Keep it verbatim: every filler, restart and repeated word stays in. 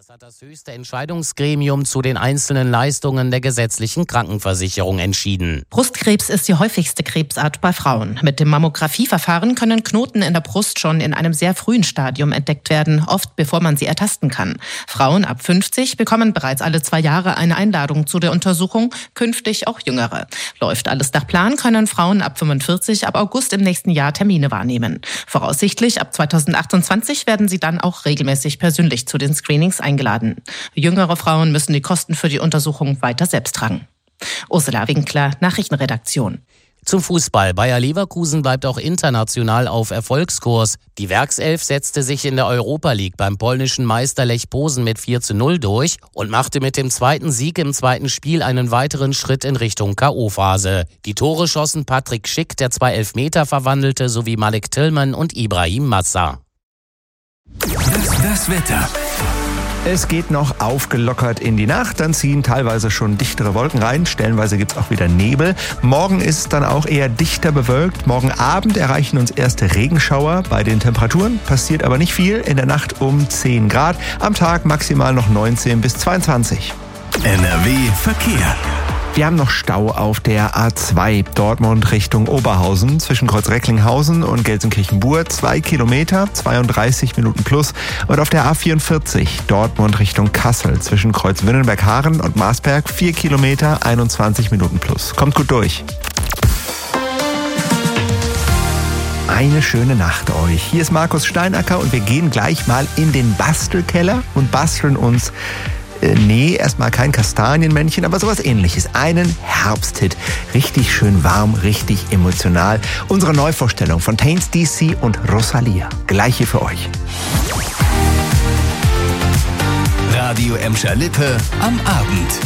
Das hat das höchste Entscheidungsgremium zu den einzelnen Leistungen der gesetzlichen Krankenversicherung entschieden. Brustkrebs ist die häufigste Krebsart bei Frauen. Mit dem Mammografieverfahren können Knoten in der Brust schon in einem sehr frühen Stadium entdeckt werden, oft bevor man sie ertasten kann. Frauen ab fünfzig bekommen bereits alle zwei Jahre eine Einladung zu der Untersuchung, künftig auch Jüngere. Läuft alles nach Plan, können Frauen ab fünfundvierzig ab August im nächsten Jahr Termine wahrnehmen. Voraussichtlich ab zweitausendachtundzwanzig werden sie dann auch regelmäßig persönlich zu den Screenings eingeladen. Jüngere Frauen müssen die Kosten für die Untersuchung weiter selbst tragen. Ursula Winkler, Nachrichtenredaktion. Zum Fußball. Bayer Leverkusen bleibt auch international auf Erfolgskurs. Die Werkself setzte sich in der Europa League beim polnischen Meister Lech Posen mit vier zu null durch und machte mit dem zweiten Sieg im zweiten Spiel einen weiteren Schritt in Richtung K O-Phase. Die Tore schossen Patrick Schick, der zwei Elfmeter verwandelte, sowie Malik Tillman und Ibrahim Massa. Das, das Wetter. Es geht noch aufgelockert in die Nacht, dann ziehen teilweise schon dichtere Wolken rein, stellenweise gibt es auch wieder Nebel. Morgen ist es dann auch eher dichter bewölkt. Morgen Abend erreichen uns erste Regenschauer. Bei den Temperaturen passiert aber nicht viel, in der Nacht um zehn Grad, am Tag maximal noch neunzehn bis zweiundzwanzig. N R W Verkehr. Wir haben noch Stau auf der A zwei Dortmund Richtung Oberhausen zwischen Kreuz Recklinghausen und Gelsenkirchen-Bur. Zwei Kilometer, zweiunddreißig Minuten plus. Und auf der A vierundvierzig Dortmund Richtung Kassel zwischen Kreuz Winnenberg-Haaren und Marsberg. Vier Kilometer, einundzwanzig Minuten plus. Kommt gut durch. Eine schöne Nacht euch. Hier ist Markus Steinacker und wir gehen gleich mal in den Bastelkeller und basteln uns Äh, nee, erstmal kein Kastanienmännchen, aber sowas ähnliches. Einen Herbsthit. Richtig schön warm, richtig emotional. Unsere Neuvorstellung von Taints D C und Rosalia. Gleich hier für euch. Radio Emscher Lippe am Abend.